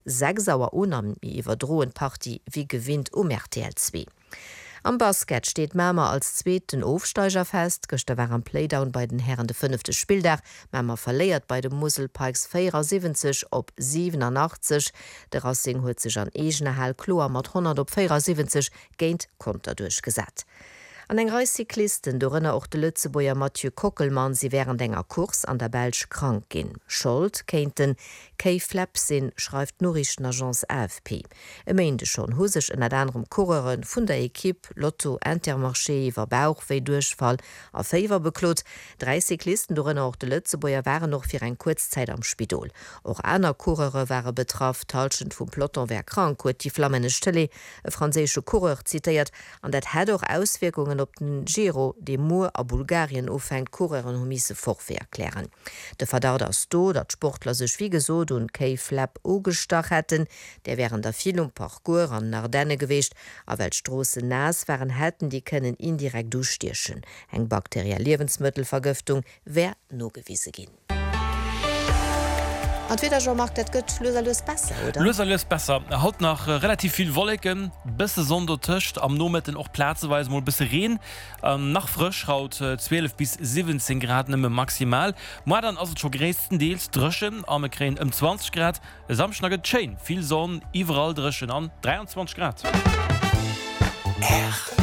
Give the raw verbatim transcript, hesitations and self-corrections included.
sechs sauer unam iwwer droen Party wie gewinnt um R T L zwei. Am Basket steht Mämer als zweiten Aufsteiger fest, Göchte war am Playdown bei den Herren de fünfte Spieldach, Mämer verleiert bei dem Muselpikes vierundsiebzig op siebenundachtzig, der Racing huet sich an egene Hall Klo mat hundert op vierundsiebzig géint Konter durchgesat. An eng Reiscyklisten dorinnner auch de Lützeboer Mathieu Kockelmann sie wären enger Kurs an der Belsch krank gin. Schuld kenten K-Flap sinn schreibt Norrichtenagence A F P. E meinte schon husech en et anderem Kureren vun der Ekipp Lotto Intermarché iwwer Bauch wéi Durchfall a Féiwer beklot. Drei Cyklisten dorinnner auch de Lützeboer waren noch fir en Kurzzeit am Spidol. Auch aner Kurere waren betraff talschend vum Ploton wär krank huet die flammene Stelle e franzésche Kurer zitiert an dat hat auch Auswirkungen op den Giro de Mour a Bulgarien ofengt Kureren humisse Forfait erklären. De Verdacht ass do, dat Sportler sech wie gesot und K-Flap ugestach hätten, der wären der Filung Parcours an Ardenne gewicht, a Weltstrosse nass waren hätten, die können indirekt durchstierchen. Eng bakterielle Lebensmittelvergiftung wär no gewiese gin. Entweder schon macht das gut löserlos besser, oder? Löserlos besser. Er hat nach äh, relativ viel Wolken, bisschen Sondertisch, am Nometen auch platzweise mal ein bisschen Regen. Ähm, nach frisch haut äh, zwölf bis siebzehn Grad nicht mehr maximal. Mal dann also schon größtenteils drischen, am Krähen um zwanzig Grad. Samstag geht schön. Viel Sonne, überall drischen an dreiundzwanzig Grad. R